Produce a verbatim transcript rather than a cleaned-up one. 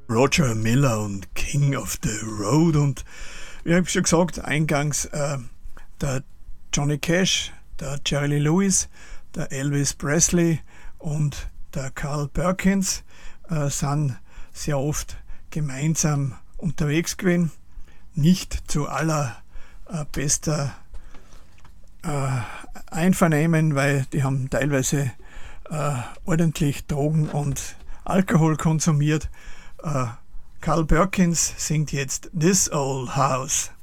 Roger Miller und King of the Road. Und wie habe ich schon gesagt, eingangs äh, der Johnny Cash, der Jerry Lee Lewis, der Elvis Presley und der Carl Perkins äh, sind sehr oft gemeinsam unterwegs gewesen. Nicht zu aller äh, bester äh, Einvernehmen, weil die haben teilweise äh, ordentlich Drogen und Alkohol konsumiert. Uh, Carl Perkins singt jetzt This Old House.